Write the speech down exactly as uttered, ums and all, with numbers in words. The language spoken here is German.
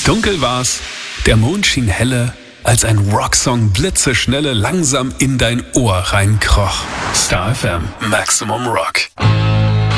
Dunkel war's, der Mond schien helle, als ein Rocksong blitzeschnelle langsam in dein Ohr reinkroch. Star F M, Maximum Rock.